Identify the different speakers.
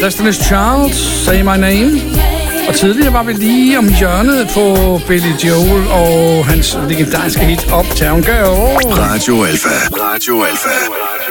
Speaker 1: Destiny's Child, Say My Name. Og tidligere var vi lige om hjørnet på Billy Joel og hans legendariske hit Uptown Girl.
Speaker 2: Radio Alpha. Radio Alpha.